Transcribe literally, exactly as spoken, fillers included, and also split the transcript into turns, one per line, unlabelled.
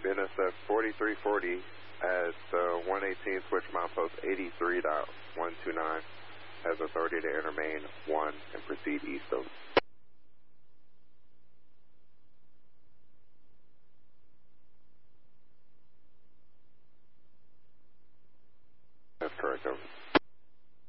N S F forty-three forty at uh, one eighteen, switch milepost eighty-three point one two nine. Has authority to enter main one and proceed east of. That's correct, over.